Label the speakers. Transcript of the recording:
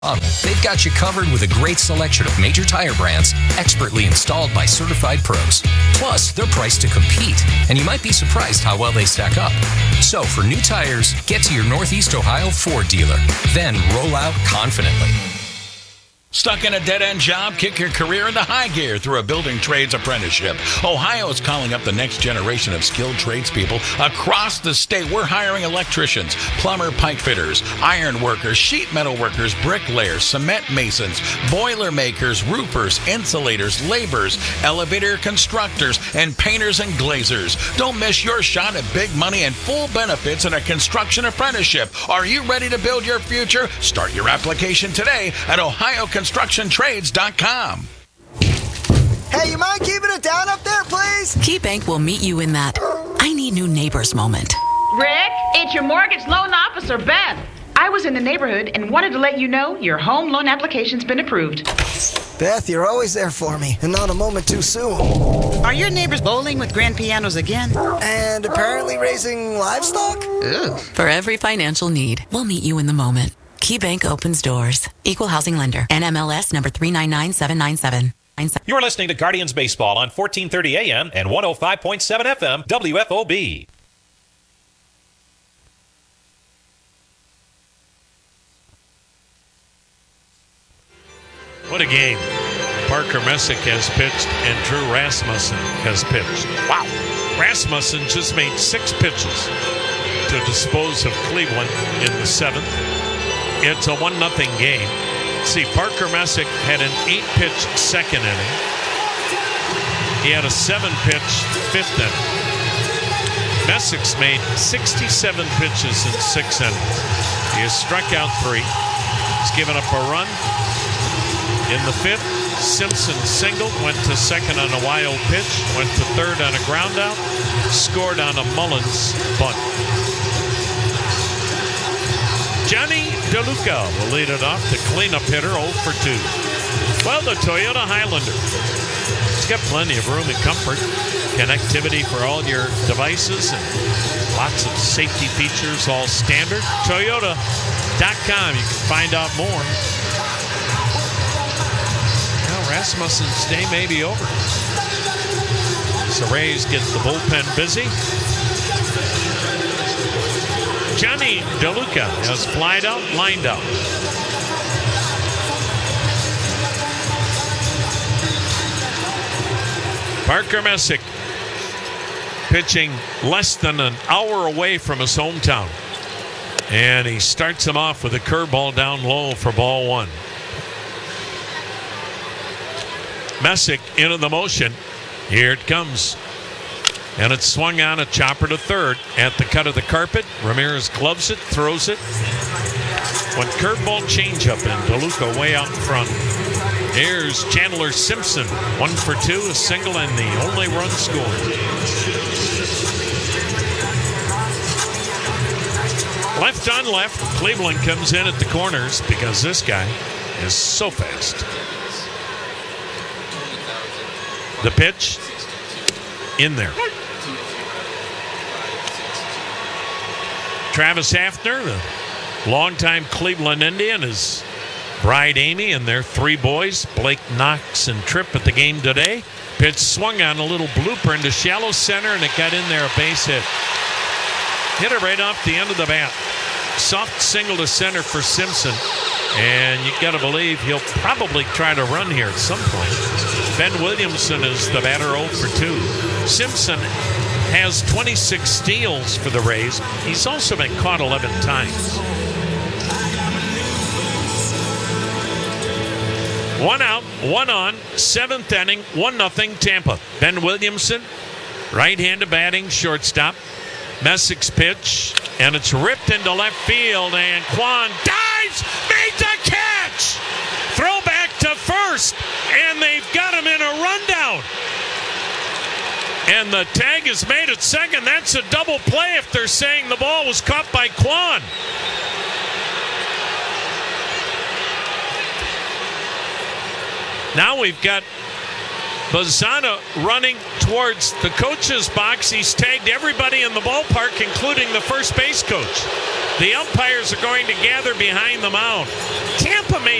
Speaker 1: They've got you covered with a great selection of major tire brands, expertly installed by certified pros. Plus, they're priced to compete, and you might be surprised how well they stack up. So, for new tires, get to your Northeast Ohio Ford dealer. Then roll out confidently.
Speaker 2: Stuck in a dead-end job? Kick your career into high gear through a building trades apprenticeship. Ohio is calling up the next generation of skilled tradespeople across the state. We're hiring electricians, plumber, pipe fitters, iron workers, sheet metal workers, bricklayers, cement masons, boiler makers, roofers, insulators, laborers, elevator constructors, and painters and glazers. Don't miss your shot at big money and full benefits in a construction apprenticeship. Are you ready to build your future? Start your application today at OhioConstructionTrades.com.
Speaker 3: Hey, you mind keeping it down up there, please?
Speaker 4: KeyBank will meet you in that I need new neighbors moment.
Speaker 5: Rick, it's your mortgage loan officer, Beth. I was in the neighborhood and wanted to let you know your home loan application's been approved.
Speaker 3: Beth, you're always there for me, and not a moment too soon.
Speaker 6: Are your neighbors bowling with grand pianos again?
Speaker 3: And apparently raising livestock?
Speaker 6: Ew.
Speaker 4: For every financial need, we'll meet you in the moment. KeyBank opens doors. Equal housing lender. NMLS number 399797.
Speaker 7: You're listening to Guardians Baseball on 1430 AM and 105.7 FM WFOB.
Speaker 8: What a game. Parker Messick has pitched and Drew Rasmussen has pitched. Wow. Rasmussen just made 6 pitches to dispose of Cleveland in the 7th. It's a 1-0 game. See, Parker Messick had an 8-pitch second inning. He had a 7-pitch 5th inning. Messick's made 67 pitches in 6 innings. He has struck out 3. He's given up a run. In the 5th, Simpson singled, went to second on a wild pitch, went to third on a ground out, scored on a Mullins bunt. Johnny DeLuca will lead it off, the cleanup hitter, 0 for 2. Well, the Toyota Highlander. It's got plenty of room and comfort, connectivity for all your devices, and lots of safety features, all standard. Toyota.com, you can find out more. Rasmussen's day may be over. So Rays get the bullpen busy. Johnny DeLuca has flied out, lined out. Parker Messick pitching less than an hour away from his hometown. And he starts him off with a curveball down low for ball 1. Messick into the motion. Here it comes. And it's swung on, a chopper to third. At the cut of the carpet, Ramirez gloves it, throws it. One curveball changeup, and DeLuca way out in front. Here's Chandler Simpson. 1 for 2, a single, and the only run scored. Left on left, Cleveland comes in at the corners because this guy is so fast. The pitch in there. Travis Hafner, the longtime Cleveland Indian, his bride Amy and their 3 boys, Blake, Knox, and Tripp, at the game today. Pitch swung on, a little blooper into shallow center, and it got in there, a base hit. Hit it right off the end of the bat. Soft single to center for Simpson. And you got to believe he'll probably try to run here at some point. Ben Williamson is the batter, 0 for 2. Simpson has 26 steals for the Rays. He's also been caught 11 times. 1 out, 1 on, 7th inning, 1-0 Tampa. Ben Williamson, right-handed batting, shortstop. Messick's pitch, and it's ripped into left field, and Kwan dives, made the catch! Throw back to first, and they've got him in a rundown. And the tag is made at second. That's a double play if they're saying the ball was caught by Kwan. Now we've got Bazzana running towards the coach's box. He's tagged everybody in the ballpark, including the first base coach. The umpires are going to gather behind the mound. Tampa may